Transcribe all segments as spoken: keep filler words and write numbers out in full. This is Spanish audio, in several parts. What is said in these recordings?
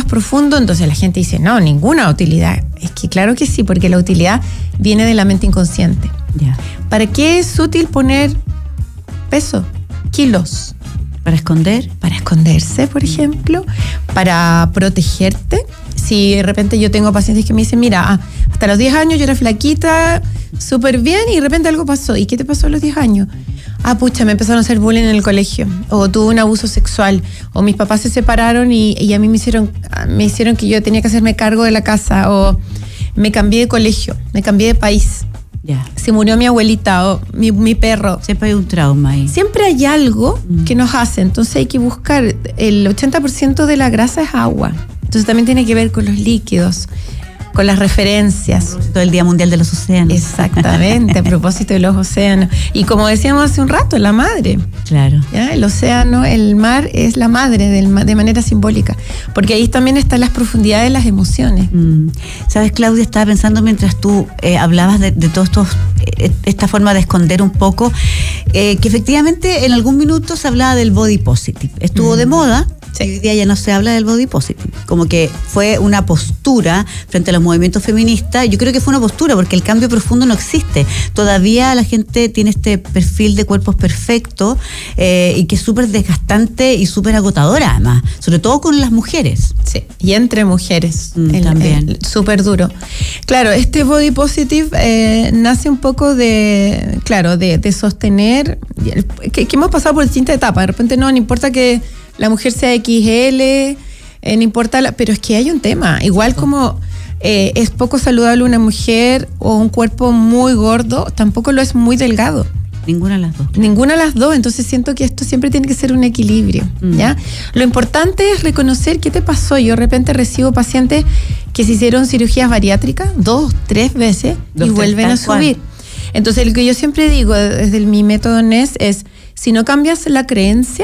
profundo, entonces la gente dice, no, ninguna utilidad. Es que claro que sí, porque la utilidad viene de la mente inconsciente. Ya. ¿Para qué es útil poner peso? Kilos. ¿Para esconder? Para esconderse, por ejemplo, para protegerte. Si de repente yo tengo pacientes que me dicen, mira, ah, hasta los diez años yo era flaquita, súper bien, y de repente algo pasó. ¿Y qué te pasó a los diez años? Ah, pucha, me empezaron a hacer bullying en el colegio, o tuve un abuso sexual, o mis papás se separaron y, y a mí me hicieron, me hicieron que yo tenía que hacerme cargo de la casa, o me cambié de colegio, me cambié de país. Ya. Se murió mi abuelita o mi, mi perro. Siempre hay un trauma ahí. Siempre hay algo mm. que nos hace, entonces hay que buscar. El ochenta por ciento de la grasa es agua, entonces también tiene que ver con los líquidos, con las referencias. Todo el Día Mundial de los Océanos. Exactamente, a propósito de los océanos. Y como decíamos hace un rato, la madre. Claro. ¿Ya? El océano, el mar es la madre del, de manera simbólica, porque ahí también están las profundidades de las emociones. Mm. Sabes, Claudia, estaba pensando mientras tú eh, hablabas de, de todo esto, eh, esta forma de esconder un poco, eh, que efectivamente en algún minuto se hablaba del body positive. Estuvo mm. de moda. Sí. Hoy día ya no se habla del body positive, como que fue una postura frente a los movimientos feministas. Yo creo que fue una postura porque el cambio profundo no existe. Todavía la gente tiene este perfil de cuerpos perfectos eh, y que es súper desgastante y súper agotadora además, sobre todo con las mujeres. Sí, y entre mujeres mm, el, también. Súper duro. Claro, este body positive eh, nace un poco de, claro, de, de sostener, que, que hemos pasado por distintas etapas. De repente no, no importa que la mujer sea equis ele, eh, no importa, la, pero es que hay un tema. Igual como eh, es poco saludable una mujer o un cuerpo muy gordo, tampoco lo es muy delgado. Ninguna de las dos. Ninguna de las dos, entonces siento que esto siempre tiene que ser un equilibrio, mm. ¿ya? Lo importante es reconocer qué te pasó. Yo de repente recibo pacientes que se hicieron cirugías bariátricas dos, tres veces dos, y vuelven a subir. Cual. Entonces lo que yo siempre digo desde mi método N E S es, si no cambias la creencia,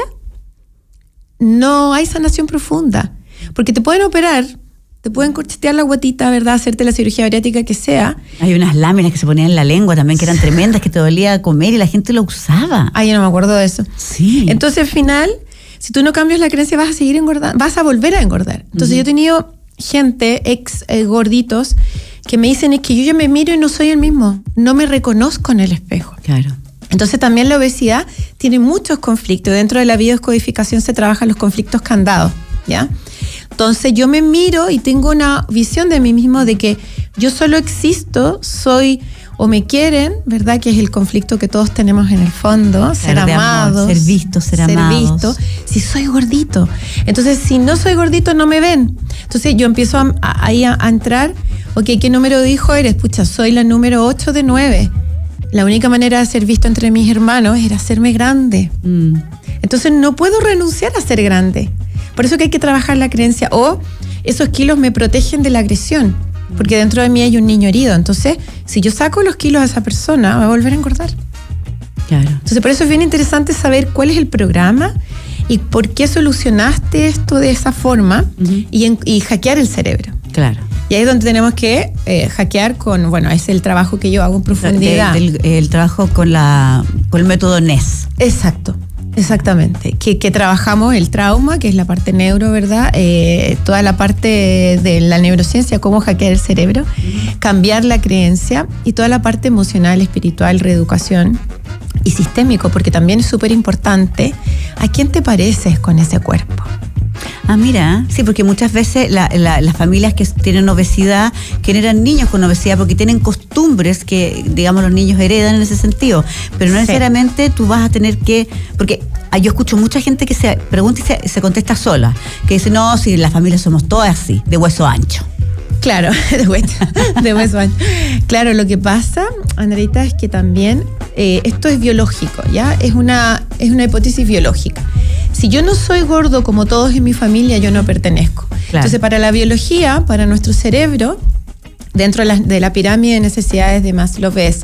no hay sanación profunda, porque te pueden operar, te pueden corchetear la guatita, ¿verdad? Hacerte la cirugía bariátrica que sea. Hay unas láminas que se ponían en la lengua también que eran tremendas, que te dolía comer y la gente lo usaba. Ay, yo no me acuerdo de eso. Sí. Entonces al final, si tú no cambias la creencia, vas a seguir engordando, vas a volver a engordar. Entonces uh-huh. yo he tenido gente, ex eh, gorditos, que me dicen, es que yo ya me miro y no soy el mismo, no me reconozco en el espejo. Claro. Entonces también la obesidad tiene muchos conflictos. Dentro de la biodescodificación se trabajan los conflictos candados, ¿ya? Entonces yo me miro y tengo una visión de mí mismo de que yo solo existo, soy o me quieren, ¿verdad? Que es el conflicto que todos tenemos en el fondo, claro, ser amados, ser vistos, ser, ser amados. Visto, si soy gordito. Entonces, si no soy gordito, no me ven. Entonces yo empiezo a, a, ahí a, a entrar, ok, ¿qué número de hijo eres? Pucha, soy la número ocho de nueve. La única manera de ser visto entre mis hermanos era hacerme grande. Mm. Entonces no puedo renunciar a ser grande. Por eso que hay que trabajar la creencia. O esos kilos me protegen de la agresión, porque dentro de mí hay un niño herido. Entonces, si yo saco los kilos a esa persona, va a volver a engordar. Claro. Entonces, por eso es bien interesante saber cuál es el programa y por qué solucionaste esto de esa forma, uh-huh. y, en, y hackear el cerebro. Claro. Y ahí es donde tenemos que eh, hackear con, bueno, es el trabajo que yo hago en profundidad. De, de, el, el trabajo con, la, con el método N E S. Exacto, exactamente. Que, que trabajamos el trauma, que es la parte neuro, ¿verdad? Eh, toda la parte de la neurociencia, cómo hackear el cerebro, mm. cambiar la creencia, y toda la parte emocional, espiritual, reeducación y sistémico, porque también es súper importante a quién te pareces con ese cuerpo. Ah, mira, sí, porque muchas veces la, la, las familias que tienen obesidad generan niños con obesidad porque tienen costumbres que, digamos, los niños heredan en ese sentido, pero no sí. necesariamente tú vas a tener que, porque yo escucho mucha gente que se pregunta y se, se contesta sola, que dice, no, si las familias somos todas así, de hueso ancho. Claro, de hueso, de hueso ancho. Claro, lo que pasa, Andreita, es que también eh, esto es biológico, ¿ya? Es una, es una hipótesis biológica. Si yo no soy gordo como todos en mi familia, yo no pertenezco. Claro. Entonces, para la biología, para nuestro cerebro, dentro de la, de la pirámide de necesidades de Maslow, es,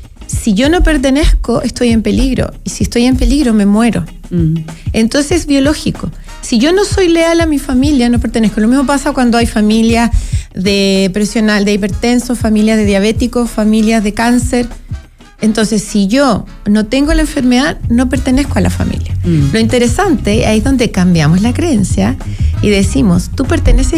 si yo no pertenezco, estoy en peligro. Y si estoy en peligro, me muero. Mm. Entonces, es biológico. Si yo no soy leal a mi familia, no pertenezco. Lo mismo pasa cuando hay familias de presión, de hipertensos, familias de diabéticos, familias de cáncer. Entonces, si yo no tengo la enfermedad, no pertenezco a la familia. Mm. Lo interesante, ahí es donde cambiamos la creencia y decimos, tú perteneces